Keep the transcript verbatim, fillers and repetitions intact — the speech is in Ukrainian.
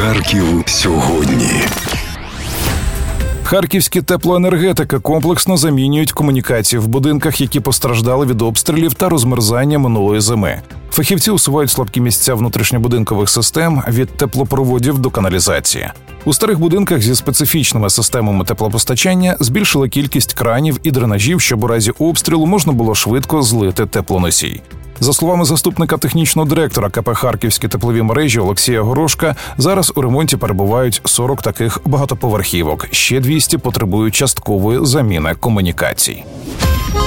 Харків сьогодні. Харківські теплоенергетики комплексно замінюють комунікації в будинках, які постраждали від обстрілів та розмерзання минулої зими. Фахівці усувають слабкі місця внутрішньобудинкових систем від теплопроводів до каналізації. У старих будинках зі специфічними системами теплопостачання збільшили кількість кранів і дренажів, щоб у разі обстрілу можна було швидко злити теплоносій. За словами заступника технічного директора ка пе «Харківські теплові мережі» Олексія Горошка, зараз у ремонті перебувають сорок таких багатоповерхівок, ще двісті потребують часткової заміни комунікацій.